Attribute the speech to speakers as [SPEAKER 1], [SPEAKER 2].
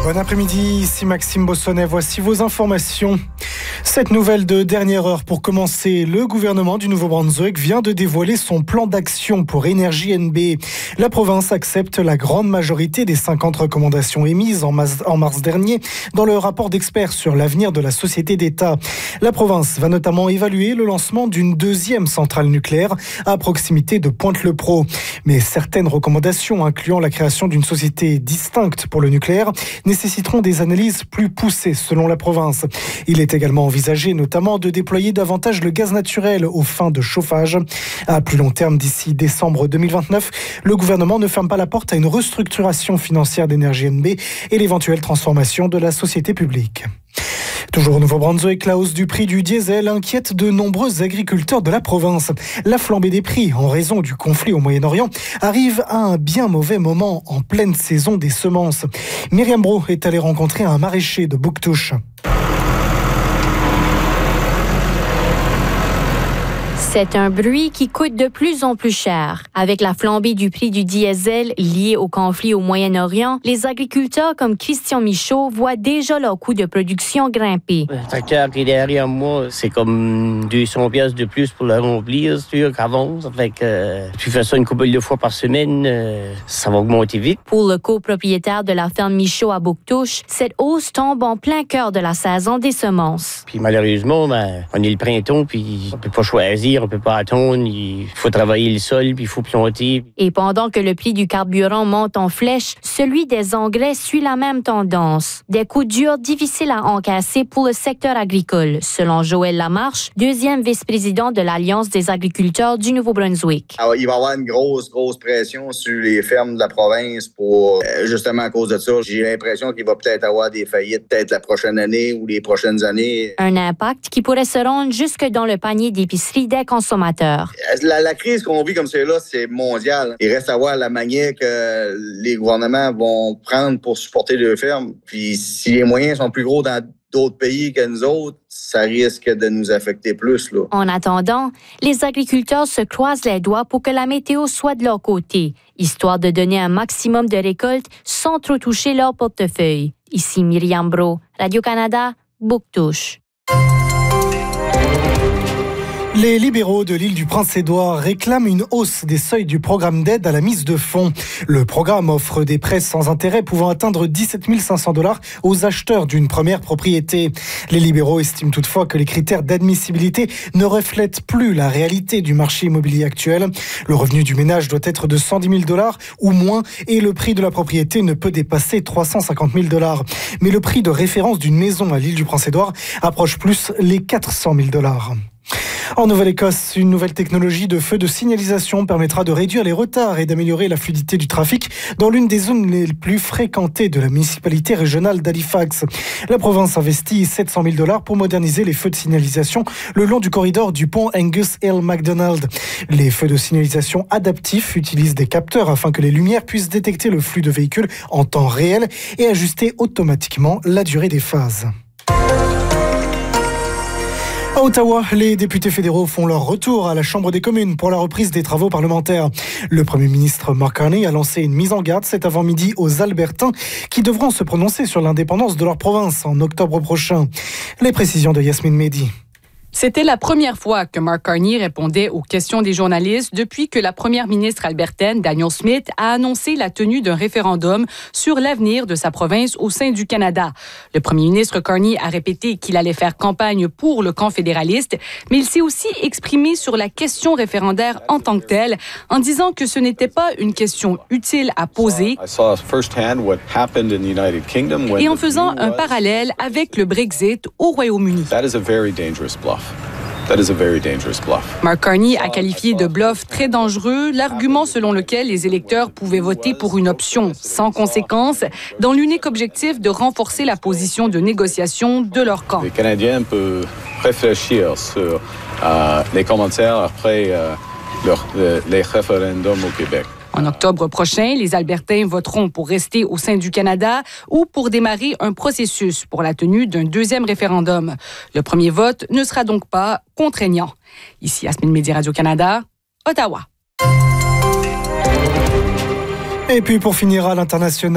[SPEAKER 1] Bon après-midi, ici Maxime Bossonnet, voici vos informations. Cette nouvelle de dernière heure pour commencer, le gouvernement du Nouveau-Brunswick vient de dévoiler son plan d'action pour Énergie NB. La province accepte la grande majorité des 50 recommandations émises en mars dernier dans le rapport d'experts sur l'avenir de la société d'État. La province va notamment évaluer le lancement d'une deuxième centrale nucléaire à proximité de Pointe-le-Pro. Mais certaines recommandations, incluant la création d'une société distincte pour le nucléaire, nécessiteront des analyses plus poussées selon la province. Il est également envisagé notamment de déployer davantage le gaz naturel aux fins de chauffage. À plus long terme, d'ici décembre 2029, le gouvernement ne ferme pas la porte à une restructuration financière d'Énergie NB et l'éventuelle transformation de la société publique. Toujours au Nouveau-Brunswick, la hausse du prix du diesel inquiète de nombreux agriculteurs de la province. La flambée des prix, en raison du conflit au Moyen-Orient, arrive à un bien mauvais moment en pleine saison des semences. Myriam Brault est allée rencontrer un maraîcher de Bouctouche.
[SPEAKER 2] C'est un bruit qui coûte de plus en plus cher. Avec la flambée du prix du diesel lié au conflit au Moyen-Orient, les agriculteurs comme Christian Michaud voient déjà leur coût de production grimper.
[SPEAKER 3] Le tracteur qui est derrière moi, c'est comme 200 pièces de plus pour le remplir, c'est sûr qu'avant. Ça fait que tu fais ça une couple de fois par semaine, ça va augmenter vite.
[SPEAKER 2] Pour le copropriétaire de la ferme Michaud à Bouctouche, cette hausse tombe en plein cœur de la saison des semences.
[SPEAKER 3] Puis malheureusement, on est le printemps, puis on peut pas choisir. On peut pas attendre, il faut travailler le sol, puis il faut planter.
[SPEAKER 2] Et pendant que le prix du carburant monte en flèche, celui des engrais suit la même tendance. Des coups durs difficiles à encaisser pour le secteur agricole, selon Joël Lamarche, deuxième vice-président de l'Alliance des agriculteurs du Nouveau-Brunswick.
[SPEAKER 4] Alors, il va y avoir une grosse pression sur les fermes de la province pour, justement à cause de ça, j'ai l'impression qu'il va peut-être avoir des faillites, peut-être la prochaine année ou les prochaines années.
[SPEAKER 2] Un impact qui pourrait se rendre jusque dans le panier d'épicerie des consommateurs.
[SPEAKER 4] La crise qu'on vit comme celle-là, c'est mondial. Il reste à voir la manière que les gouvernements vont prendre pour supporter leurs fermes. Puis si les moyens sont plus gros dans d'autres pays que nous autres, ça risque de nous affecter plus, là.
[SPEAKER 2] En attendant, les agriculteurs se croisent les doigts pour que la météo soit de leur côté, histoire de donner un maximum de récoltes sans trop toucher leur portefeuille. Ici Myriam Brault, Radio-Canada, Bouctouche.
[SPEAKER 1] Les libéraux de l'île du Prince-Édouard réclament une hausse des seuils du programme d'aide à la mise de fonds. Le programme offre des prêts sans intérêt pouvant atteindre 17 500 $ aux acheteurs d'une première propriété. Les libéraux estiment toutefois que les critères d'admissibilité ne reflètent plus la réalité du marché immobilier actuel. Le revenu du ménage doit être de 110 000 $ ou moins et le prix de la propriété ne peut dépasser 350 000 $. Mais le prix de référence d'une maison à l'île du Prince-Édouard approche plus les 400 000 $. En Nouvelle-Écosse, une nouvelle technologie de feux de signalisation permettra de réduire les retards et d'améliorer la fluidité du trafic dans l'une des zones les plus fréquentées de la municipalité régionale d'Halifax. La province investit 700 000 $ pour moderniser les feux de signalisation le long du corridor du pont Angus Hill MacDonald. Les feux de signalisation adaptifs utilisent des capteurs afin que les lumières puissent détecter le flux de véhicules en temps réel et ajuster automatiquement la durée des phases. À Ottawa, les députés fédéraux font leur retour à la Chambre des communes pour la reprise des travaux parlementaires. Le Premier ministre Mark Carney a lancé une mise en garde cet avant-midi aux Albertains qui devront se prononcer sur l'indépendance de leur province en octobre prochain. Les précisions de Yasmine Mehdi.
[SPEAKER 5] C'était la première fois que Mark Carney répondait aux questions des journalistes depuis que la première ministre albertaine, Danielle Smith, a annoncé la tenue d'un référendum sur l'avenir de sa province au sein du Canada. Le premier ministre Carney a répété qu'il allait faire campagne pour le camp fédéraliste, mais il s'est aussi exprimé sur la question référendaire en tant que telle, en disant que ce n'était pas une question utile à poser et en faisant un parallèle avec le Brexit au Royaume-Uni. Mark Carney a qualifié de bluff très dangereux l'argument selon lequel les électeurs pouvaient voter pour une option sans conséquence dans l'unique objectif de renforcer la position de négociation de leur camp.
[SPEAKER 6] Les Canadiens peuvent réfléchir sur les commentaires après les référendums au Québec.
[SPEAKER 5] En octobre prochain, les Albertains voteront pour rester au sein du Canada ou pour démarrer un processus pour la tenue d'un deuxième référendum. Le premier vote ne sera donc pas contraignant. Ici, Yasmine Mehdi, Radio-Canada, Ottawa.
[SPEAKER 1] Et puis pour finir à l'international,